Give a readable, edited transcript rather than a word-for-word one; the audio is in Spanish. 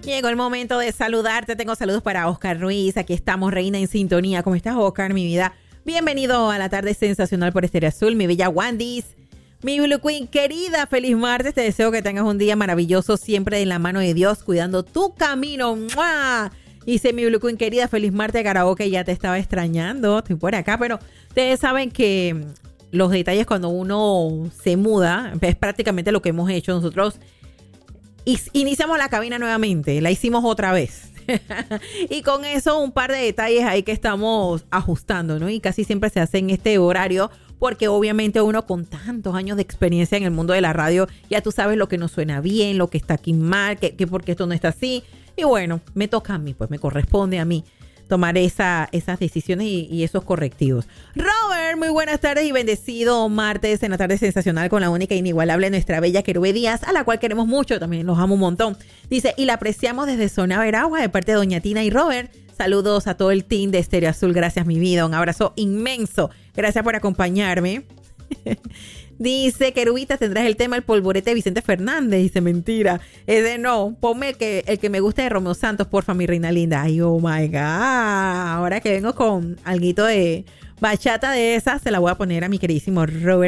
Llegó el momento de saludarte. Tengo saludos para Oscar Ruiz. Aquí estamos, Reina en Sintonía. ¿Cómo estás, Oscar, mi vida? Bienvenido a la tarde sensacional por Estéreo Azul, mi bella Wandis. Mi Blue Queen querida, feliz martes. Te deseo que tengas un día maravilloso, siempre en la mano de Dios, cuidando tu camino. ¡Mua! Dice mi Blue Queen querida, feliz martes, karaoke. Ya te estaba extrañando. Estoy por acá, pero ustedes saben que los detalles cuando uno se muda es prácticamente lo que hemos hecho nosotros. Iniciamos la cabina nuevamente, la hicimos otra vez. Y con eso un par de detalles ahí que estamos ajustando, ¿no? Y casi siempre se hace en este horario porque obviamente uno con tantos años de experiencia en el mundo de la radio, ya tú sabes lo que no suena bien, lo que está aquí mal, que porque esto no está así. Y bueno, me toca a mí, pues me corresponde a mí tomar esas decisiones y esos correctivos. Robert, muy buenas tardes y bendecido martes en la tarde sensacional con la única e inigualable nuestra bella Querube Díaz, a la cual queremos mucho, también los amo un montón. Dice, y la apreciamos desde Zona Veragua de parte de Doña Tina y Robert. Saludos a todo el team de Estéreo Azul, gracias mi vida, un abrazo inmenso, gracias por acompañarme. Dice, Querubita, tendrás el tema El Polvorete de Vicente Fernández. Dice, mentira. Ese no. Ponme el que me guste de Romeo Santos, porfa, mi reina linda. Ay, oh my God. Ahora que vengo con alguito de bachata de esas, se la voy a poner a mi queridísimo Robert.